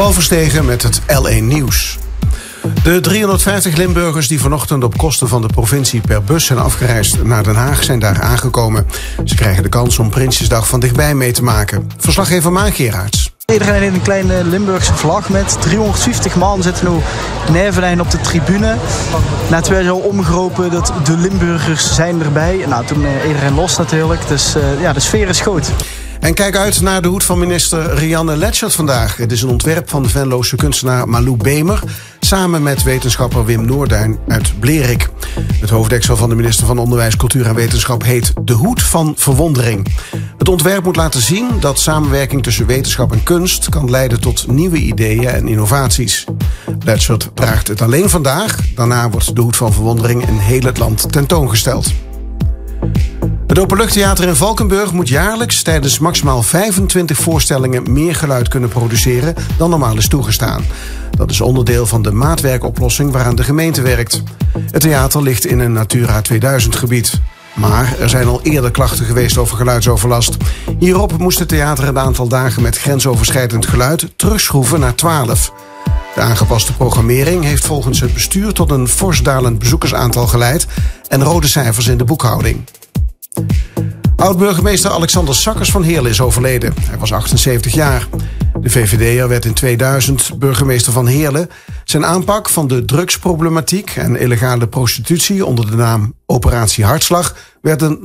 Paul Verstegen met het L1 Nieuws. De 350 Limburgers die vanochtend op kosten van de provincie per bus zijn afgereisd naar Den Haag zijn daar aangekomen. Ze krijgen de kans om Prinsjesdag van dichtbij mee te maken. Verslaggever Maan Gerards. Iedereen heeft een kleine Limburgse vlag met 350 man zitten nu nevenlijn op de tribune. Net werd al omgeroepen dat de Limburgers zijn erbij. Nou, toen iedereen los natuurlijk, dus de sfeer is goed. En kijk uit naar de hoed van minister Rianne Letschert vandaag. Het is een ontwerp van de Venlose kunstenaar Malou Bemer, samen met wetenschapper Wim Noorduin uit Blerik. Het hoofddeksel van de minister van Onderwijs, Cultuur en Wetenschap heet De Hoed van Verwondering. Het ontwerp moet laten zien dat samenwerking tussen wetenschap en kunst kan leiden tot nieuwe ideeën en innovaties. Letschert draagt het alleen vandaag. Daarna wordt de Hoed van Verwondering in heel het land tentoongesteld. Het Openluchttheater in Valkenburg moet jaarlijks tijdens maximaal 25 voorstellingen meer geluid kunnen produceren dan normaal is toegestaan. Dat is onderdeel van de maatwerkoplossing waaraan de gemeente werkt. Het theater ligt in een Natura 2000 gebied. Maar er zijn al eerder klachten geweest over geluidsoverlast. Hierop moest het theater een aantal dagen met grensoverschrijdend geluid terugschroeven naar 12. De aangepaste programmering heeft volgens het bestuur tot een fors dalend bezoekersaantal geleid en rode cijfers in de boekhouding. Oud-burgemeester Alexander Sakkers van Heerlen is overleden. Hij was 78 jaar. De VVD'er werd in 2000 burgemeester van Heerlen. Zijn aanpak van de drugsproblematiek en illegale prostitutie onder de naam Operatie Hartslag werd een